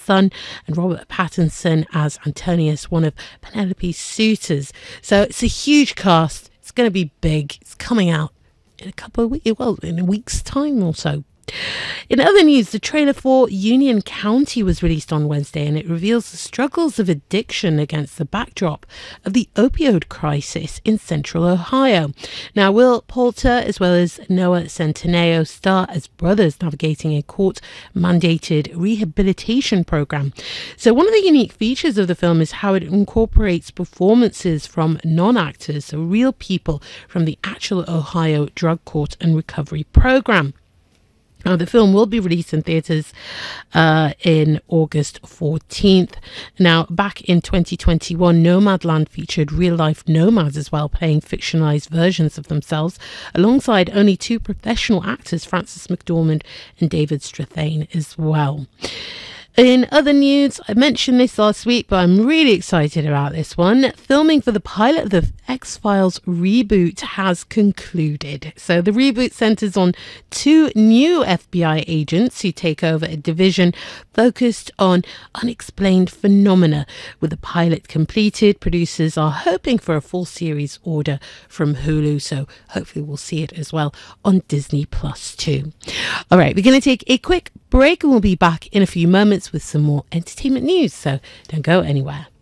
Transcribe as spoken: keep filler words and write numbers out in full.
son, and Robert Pattinson as Antonius, one of Penelope's suitors. So it's a huge cast. It's going to be big. It's coming out in a couple of weeks, well, in a week's time or so. In other news, the trailer for Union County was released on Wednesday, and it reveals the struggles of addiction against the backdrop of the opioid crisis in central Ohio. Now, Will Poulter as well as Noah Centineo star as brothers navigating a court-mandated rehabilitation program. So one of the unique features of the film is how it incorporates performances from non-actors, so real people from the actual Ohio Drug Court and Recovery Program. Now, the film will be released in theatres uh, in August fourteenth. Now, back in twenty twenty-one, Nomadland featured real-life nomads as well, playing fictionalised versions of themselves, alongside only two professional actors, Frances McDormand and David Strathairn as well. In other news, I mentioned this last week, but I'm really excited about this one. Filming for the pilot of the X-Files reboot has concluded. So the reboot centres on two new F B I agents who take over a division focused on unexplained phenomena. With the pilot completed, producers are hoping for a full series order from Hulu, so hopefully we'll see it as well on Disney Plus too. All right, we're going to take a quick break and we'll be back in a few moments with some more entertainment news, so don't go anywhere.